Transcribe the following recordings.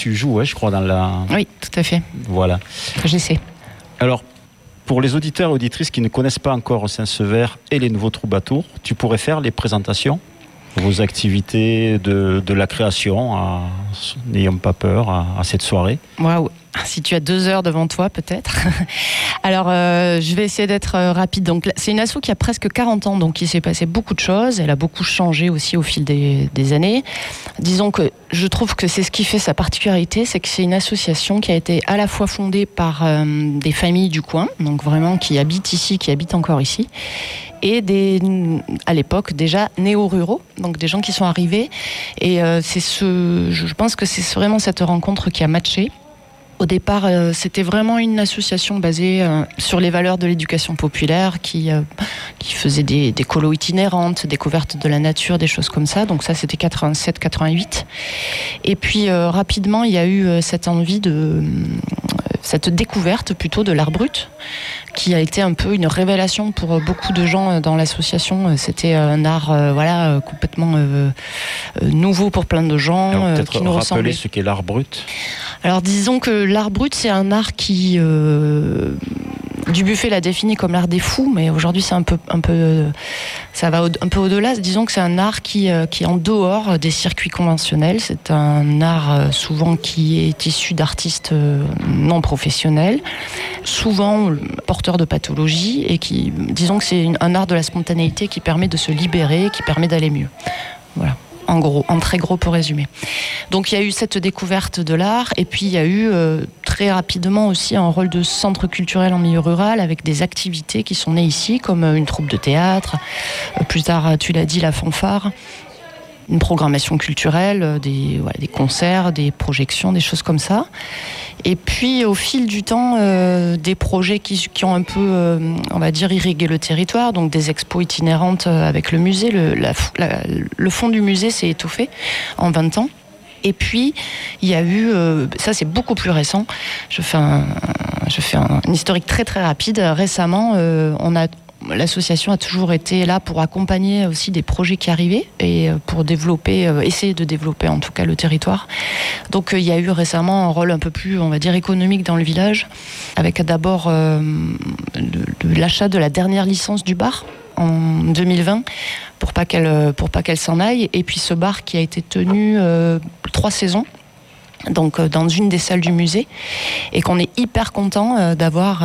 tu joues, je crois, dans la... Oui, tout à fait. Voilà. J'essaie. Alors, pour les auditeurs et auditrices qui ne connaissent pas encore Saint-Sever et les Nouveaux Troubadours, tu pourrais faire les présentations, vos activités de la création, n'ayons pas peur, à cette soirée. Waouh, si tu as 2 heures devant toi, peut-être. Alors, je vais essayer d'être rapide. Donc, c'est une asso qui a presque 40 ans, donc il s'est passé beaucoup de choses. Elle a beaucoup changé aussi au fil des années. Disons que je trouve que c'est ce qui fait sa particularité, c'est que c'est une association qui a été à la fois fondée par des familles du coin, donc vraiment qui habitent ici, qui habitent encore ici, et à l'époque déjà néo-ruraux, donc des gens qui sont arrivés. Et je pense que c'est vraiment cette rencontre qui a matché. Au départ, c'était vraiment une association basée sur les valeurs de l'éducation populaire qui faisait des colos itinérantes, découvertes de la nature, des choses comme ça. Donc ça, c'était 87-88. Et puis rapidement, il y a eu cette envie cette découverte plutôt de l'art brut, qui a été un peu une révélation pour beaucoup de gens dans l'association. C'était un art complètement nouveau pour plein de gens. Alors, peut-être qui nous ressemblait. rappeler ce qu'est l'art brut. Alors disons que l'art brut, c'est un art qui... Dubuffet l'a défini comme l'art des fous, mais aujourd'hui c'est ça va un peu au-delà. Disons que c'est un art qui est en dehors des circuits conventionnels. C'est un art souvent qui est issu d'artistes non professionnels, souvent porteurs de pathologies, et disons que c'est un art de la spontanéité qui permet de se libérer, qui permet d'aller mieux. Voilà. En très gros pour résumer. Donc il y a eu cette découverte de l'art, et puis il y a eu très rapidement aussi un rôle de centre culturel en milieu rural avec des activités qui sont nées ici, comme une troupe de théâtre, plus tard tu l'as dit, la fanfare, une programmation culturelle, des concerts, des projections, des choses comme ça. Et puis au fil du temps, des projets qui ont un peu, on va dire, irrigué le territoire, donc des expos itinérantes avec le musée. Le fond du musée s'est étoffé en 20 ans. Et puis, il y a eu, ça c'est beaucoup plus récent, je fais un historique très très rapide. Récemment, l'association a toujours été là pour accompagner aussi des projets qui arrivaient et pour essayer de développer en tout cas le territoire. Donc il y a eu récemment un rôle un peu plus, on va dire, économique dans le village, avec d'abord l'achat de la dernière licence du bar en 2020 pour pas qu'elle s'en aille, et puis ce bar qui a été tenu 3 saisons. Donc dans une des salles du musée, et qu'on est hyper content d'avoir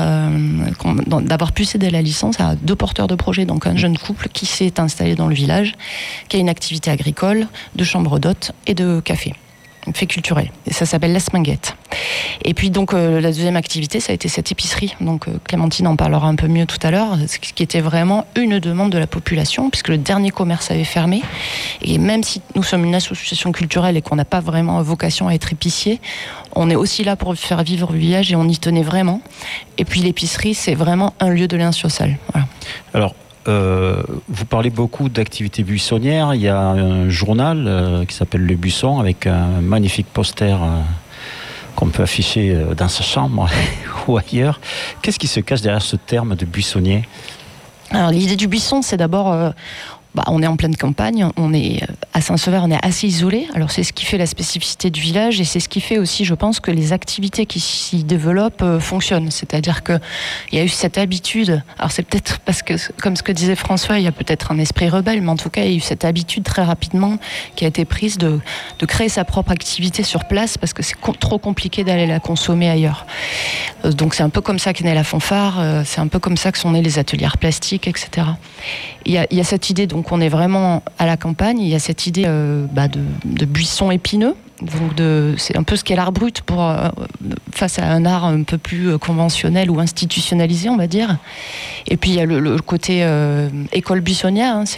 pu céder la licence à 2 porteurs de projets, donc un jeune couple qui s'est installé dans le village, qui a une activité agricole, de chambre d'hôtes et de café, fait culturel, et ça s'appelle La Sminguette. Et puis donc la deuxième activité, ça a été cette épicerie, donc Clémentine en parlera un peu mieux tout à l'heure, ce qui était vraiment une demande de la population, puisque le dernier commerce avait fermé, et même si nous sommes une association culturelle et qu'on n'a pas vraiment vocation à être épicier, on est aussi là pour faire vivre le village, et on y tenait vraiment. Et puis l'épicerie, c'est vraiment un lieu de lien social. Voilà. Alors, vous parlez beaucoup d'activités buissonnières. Il y a un journal qui s'appelle Le Buisson, avec un magnifique poster qu'on peut afficher dans sa chambre ou ailleurs. Qu'est-ce qui se cache derrière ce terme de buissonnier ? Alors l'idée du buisson, c'est d'abord... on est en pleine campagne, on est à Saint-Sever, on est assez isolé. Alors c'est ce qui fait la spécificité du village, et c'est ce qui fait aussi, je pense, que les activités qui s'y développent fonctionnent. C'est-à-dire qu'il y a eu cette habitude, alors c'est peut-être parce que, comme ce que disait François, il y a peut-être un esprit rebelle, mais en tout cas il y a eu cette habitude très rapidement qui a été prise de créer sa propre activité sur place, parce que c'est trop compliqué d'aller la consommer ailleurs. Donc c'est un peu comme ça qu'est née la fanfare, c'est un peu comme ça que sont nés les ateliers arts plastiques, etc. Il y a cette idée, donc on est vraiment à la campagne, il y a cette idée de buissons épineux, donc c'est un peu ce qu'est l'art brut face à un art un peu plus conventionnel ou institutionnalisé, on va dire. Et puis il y a le côté école buissonnière, hein,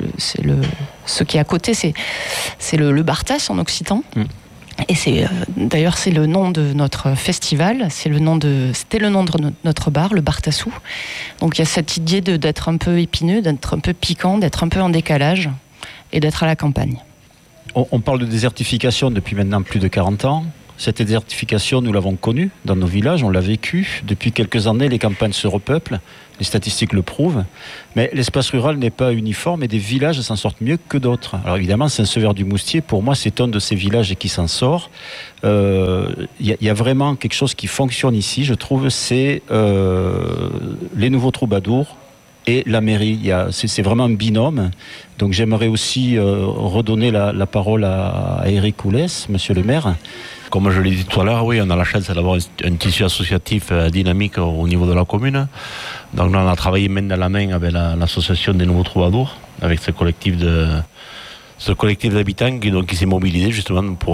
ce qui est à côté, c'est le Bartas en occitan. Et d'ailleurs c'est le nom de notre festival, c'était le nom de notre bar, le Bar Tassou. Donc il y a cette idée d'être un peu épineux, d'être un peu piquant, d'être un peu en décalage et d'être à la campagne. On parle de désertification depuis maintenant plus de 40 ans. Cette désertification, nous l'avons connue dans nos villages, on l'a vécu. Depuis quelques années, les campagnes se repeuplent, les statistiques le prouvent. Mais l'espace rural n'est pas uniforme et des villages s'en sortent mieux que d'autres. Alors évidemment, Saint-Sever-du-Moustier, pour moi, c'est un de ces villages qui s'en sort. Y a vraiment quelque chose qui fonctionne ici, je trouve, c'est les nouveaux troubadours et la mairie. C'est vraiment un binôme. Donc j'aimerais aussi redonner la parole à Éric Oulès, monsieur le maire. Comme je l'ai dit tout à l'heure, oui, on a la chance d'avoir un tissu associatif dynamique au niveau de la commune. Donc là, on a travaillé main dans la main avec l'association des Nouveaux Troubadours, avec ce collectif d'habitants qui s'est mobilisé justement pour